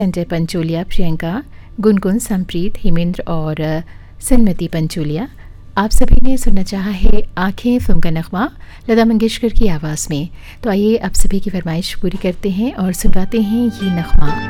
संजय पंचोलिया, प्रियंका, गुनगुन, संप्रीत, हेमेंद्र और सन्मति पंचोलिया, आप सभी ने सुनना चाहा है आँखें फिल्म का नगमा लता मंगेशकर की आवाज़ में। तो आइए आप सभी की फरमाइश पूरी करते हैं और सुनवाते हैं ये नगमा।